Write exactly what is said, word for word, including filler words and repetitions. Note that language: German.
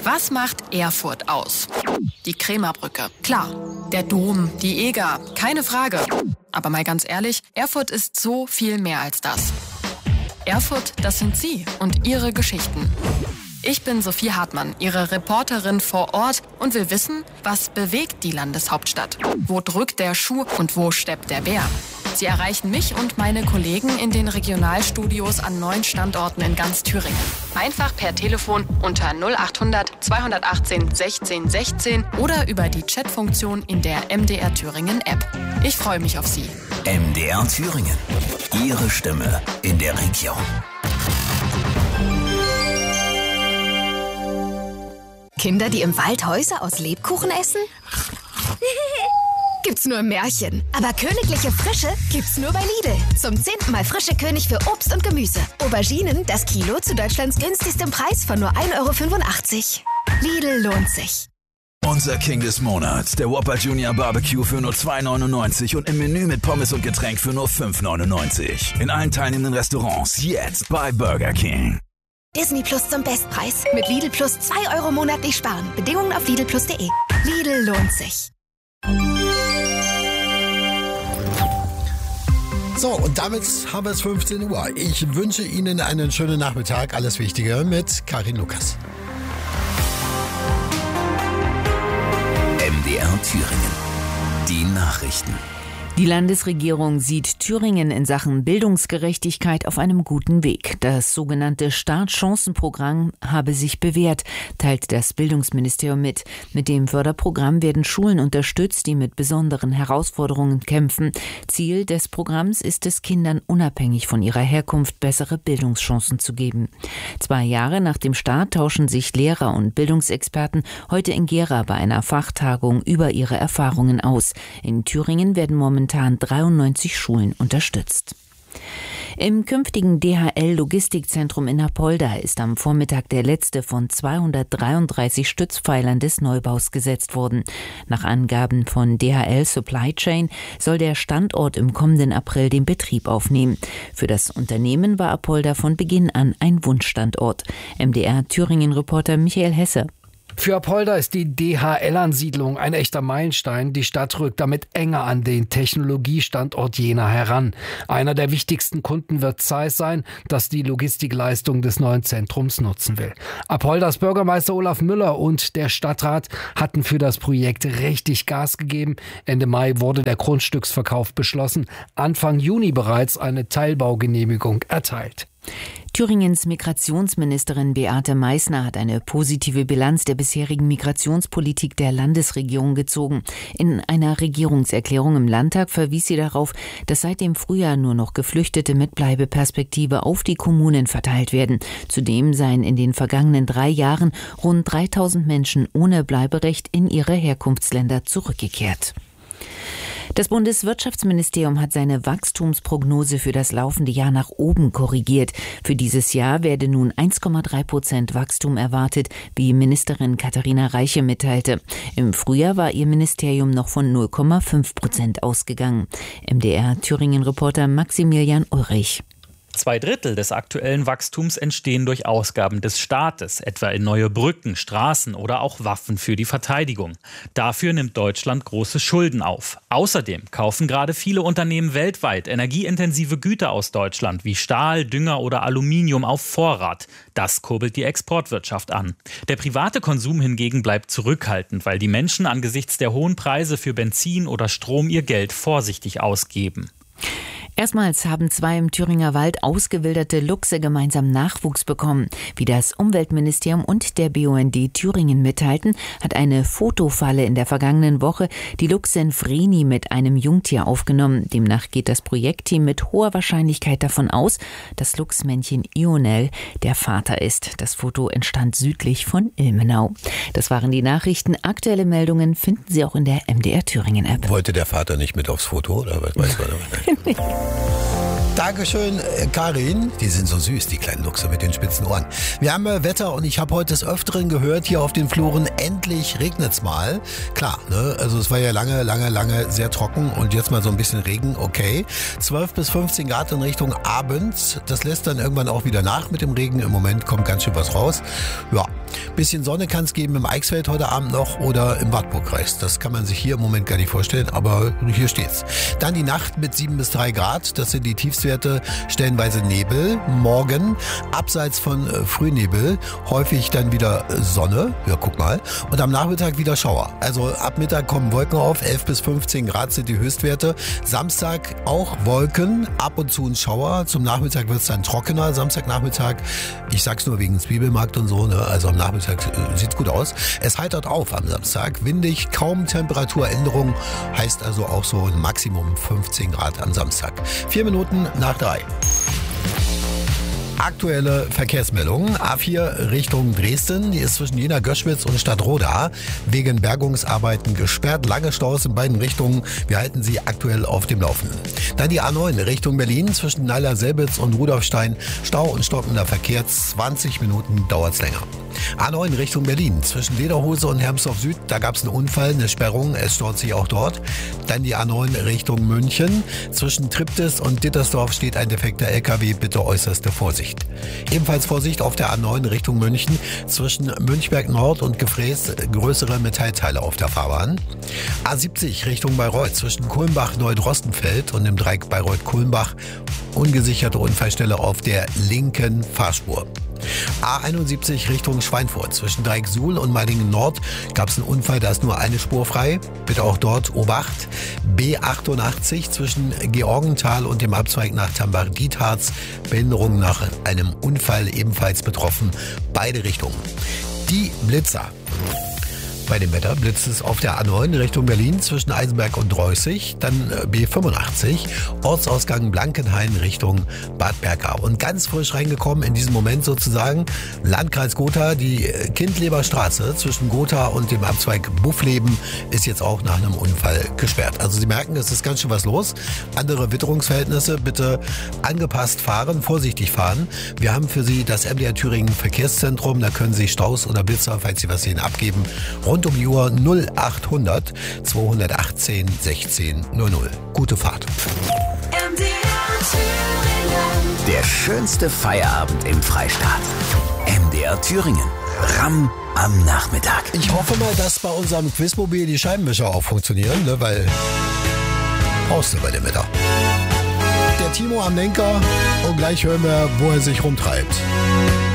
Was macht Erfurt aus? Die Krämerbrücke. Klar. Der Dom, die Eger. Keine Frage. Aber mal ganz ehrlich, Erfurt ist so viel mehr als das. Erfurt, das sind Sie und Ihre Geschichten. Ich bin Sophie Hartmann, Ihre Reporterin vor Ort und will wissen, was bewegt die Landeshauptstadt? Wo drückt der Schuh und wo steppt der Bär? Sie erreichen mich und meine Kollegen in den Regionalstudios an neun Standorten in ganz Thüringen. Einfach per Telefon unter null acht hundert zweihundertachtzehn sechzehn sechzehn oder über die Chatfunktion in der M D R Thüringen App. Ich freue mich auf Sie. M D R Thüringen. Ihre Stimme in der Region. Kinder, die im Wald Häuser aus Lebkuchen essen? Gibt's nur im Märchen. Aber königliche Frische gibt's nur bei Lidl. Zum zehnten Mal frische König für Obst und Gemüse. Auberginen, das Kilo zu Deutschlands günstigstem Preis von nur ein Euro fünfundachtzig. Lidl lohnt sich. Unser King des Monats, der Whopper Junior Barbecue für nur zwei neunundneunzig und im Menü mit Pommes und Getränk für nur fünf neunundneunzig. In allen teilnehmenden Restaurants jetzt bei Burger King. Disney Plus zum Bestpreis. Mit Lidl Plus zwei Euro monatlich sparen. Bedingungen auf lidl plus punkt de. Lidl lohnt sich. So, und damit haben wir es fünfzehn Uhr. Ich wünsche Ihnen einen schönen Nachmittag. Alles Wichtige mit Karin Lukas. M D R Thüringen. Die Nachrichten. Die Landesregierung sieht Thüringen in Sachen Bildungsgerechtigkeit auf einem guten Weg. Das sogenannte Startchancenprogramm habe sich bewährt, teilt das Bildungsministerium mit. Mit dem Förderprogramm werden Schulen unterstützt, die mit besonderen Herausforderungen kämpfen. Ziel des Programms ist es, Kindern unabhängig von ihrer Herkunft bessere Bildungschancen zu geben. Zwei Jahre nach dem Start tauschen sich Lehrer und Bildungsexperten heute in Gera bei einer Fachtagung über ihre Erfahrungen aus. In Thüringen werden momentan dreiundneunzig Schulen unterstützt. Im künftigen D H L-Logistikzentrum in Apolda ist am Vormittag der letzte von zweihundertdreiunddreißig Stützpfeilern des Neubaus gesetzt worden. Nach Angaben von D H L Supply Chain soll der Standort im kommenden April den Betrieb aufnehmen. Für das Unternehmen war Apolda von Beginn an ein Wunschstandort. M D R Thüringen-Reporter Michael Hesse. Für Apolda ist die D H L-Ansiedlung ein echter Meilenstein. Die Stadt rückt damit enger an den Technologiestandort Jena heran. Einer der wichtigsten Kunden wird Zeiss sein, das die Logistikleistung des neuen Zentrums nutzen will. Apoldas Bürgermeister Olaf Müller und der Stadtrat hatten für das Projekt richtig Gas gegeben. Ende Mai wurde der Grundstücksverkauf beschlossen. Anfang Juni bereits eine Teilbaugenehmigung erteilt. Thüringens Migrationsministerin Beate Meißner hat eine positive Bilanz der bisherigen Migrationspolitik der Landesregierung gezogen. In einer Regierungserklärung im Landtag verwies sie darauf, dass seit dem Frühjahr nur noch Geflüchtete mit Bleibeperspektive auf die Kommunen verteilt werden. Zudem seien in den vergangenen drei Jahren rund dreitausend Menschen ohne Bleiberecht in ihre Herkunftsländer zurückgekehrt. Das Bundeswirtschaftsministerium hat seine Wachstumsprognose für das laufende Jahr nach oben korrigiert. Für dieses Jahr werde nun eins Komma drei Prozent Wachstum erwartet, wie Ministerin Katharina Reiche mitteilte. Im Frühjahr war ihr Ministerium noch von null Komma fünf Prozent ausgegangen. M D R Thüringen-Reporter Maximilian Ulrich. Zwei Drittel des aktuellen Wachstums entstehen durch Ausgaben des Staates, etwa in neue Brücken, Straßen oder auch Waffen für die Verteidigung. Dafür nimmt Deutschland große Schulden auf. Außerdem kaufen gerade viele Unternehmen weltweit energieintensive Güter aus Deutschland wie Stahl, Dünger oder Aluminium auf Vorrat. Das kurbelt die Exportwirtschaft an. Der private Konsum hingegen bleibt zurückhaltend, weil die Menschen angesichts der hohen Preise für Benzin oder Strom ihr Geld vorsichtig ausgeben. Erstmals haben zwei im Thüringer Wald ausgewilderte Luchse gemeinsam Nachwuchs bekommen. Wie das Umweltministerium und der B U N D Thüringen mitteilten, hat eine Fotofalle in der vergangenen Woche die Luchsin Vreni mit einem Jungtier aufgenommen. Demnach geht das Projektteam mit hoher Wahrscheinlichkeit davon aus, dass Luchsmännchen Ionel der Vater ist. Das Foto entstand südlich von Ilmenau. Das waren die Nachrichten. Aktuelle Meldungen finden Sie auch in der M D R Thüringen App. Wollte der Vater nicht mit aufs Foto? Oder was weiß man aber nicht? Dankeschön, Karin. Die sind so süß, die kleinen Luchse mit den spitzen Ohren. Wir haben äh, Wetter und ich habe heute des Öfteren gehört, hier auf den Fluren, endlich regnet's mal. Klar, ne? Also es war ja lange, lange, lange sehr trocken und jetzt mal so ein bisschen Regen, okay. zwölf bis fünfzehn Grad in Richtung Abend. Das lässt dann irgendwann auch wieder nach mit dem Regen. Im Moment kommt ganz schön was raus. Ja, Bisschen Sonne kann es geben im Eichsfeld heute Abend noch oder im Wartburgkreis. Das kann man sich hier im Moment gar nicht vorstellen, aber hier steht's. Dann die Nacht mit sieben bis drei Grad. Das sind die Tiefstwerte. Stellenweise Nebel. Morgen abseits von äh, Frühnebel häufig dann wieder Sonne. Ja, guck mal. Und am Nachmittag wieder Schauer. Also ab Mittag kommen Wolken auf. elf bis fünfzehn Grad sind die Höchstwerte. Samstag auch Wolken, ab und zu ein Schauer. Zum Nachmittag wird es dann trockener. Samstagnachmittag, ich sag's nur wegen Zwiebelmarkt und so, ne? Also am Nachmittag äh, sieht's gut aus. Es heitert auf am Samstag. Windig, kaum Temperaturänderung. Heißt also auch so ein Maximum fünfzehn Grad am Samstag. Vier Minuten nach drei. Aktuelle Verkehrsmeldung. A vier Richtung Dresden. Die ist zwischen Jena Göschwitz und Stadtroda wegen Bergungsarbeiten gesperrt. Lange Staus in beiden Richtungen. Wir halten Sie aktuell auf dem Laufenden. Dann die A neun Richtung Berlin zwischen Neiler-Selbitz und Rudolfstein. Stau und stockender Verkehr. zwanzig Minuten dauert's länger. A neun Richtung Berlin zwischen Lederhose und Hermsdorf Süd. Da gab es einen Unfall, eine Sperrung. Es staut sich auch dort. Dann die A neun Richtung München. Zwischen Triptis und Dittersdorf steht ein defekter L K W. Bitte äußerste Vorsicht. Ebenfalls Vorsicht auf der A neun Richtung München. Zwischen Münchberg Nord und Gefräß größere Metallteile auf der Fahrbahn. A siebzig Richtung Bayreuth zwischen Kulmbach-Neudrostenfeld und dem Dreieck Bayreuth-Kulmbach. Ungesicherte Unfallstelle auf der linken Fahrspur. A einundsiebzig Richtung Schweinfurt. Zwischen Dreieck-Suhl und Meidingen Nord gab es einen Unfall, da ist nur eine Spur frei. Bitte auch dort Obacht. B achtundachtzig zwischen Georgenthal und dem Abzweig nach Tambach-Dietharz. Behinderung nach einem Unfall ebenfalls betroffen. Beide Richtungen. Die Blitzer. Bei dem Wetter blitzt es auf der A neun Richtung Berlin zwischen Eisenberg und Dreußig, dann B fünfundachtzig, Ortsausgang Blankenhain Richtung Bad Berka. Und ganz frisch reingekommen in diesem Moment sozusagen Landkreis Gotha, die Kindleber Straße zwischen Gotha und dem Abzweig Buffleben ist jetzt auch nach einem Unfall gesperrt. Also Sie merken, es ist ganz schön was los. Andere Witterungsverhältnisse, bitte angepasst fahren, vorsichtig fahren. Wir haben für Sie das M D R Thüringen Verkehrszentrum, da können Sie Staus oder Blitzer, falls Sie was sehen, abgeben. Rund um die Uhr null achthundert zweihundertachtzehn sechzehn null null. Gute Fahrt. Der schönste Feierabend im Freistaat. M D R Thüringen. Ramm am Nachmittag. Ich hoffe mal, dass bei unserem Quizmobil die Scheibenwischer auch funktionieren, ne, weil brauchst du bei dem Wetter. Der Timo am Lenker und gleich hören wir, wo er sich rumtreibt.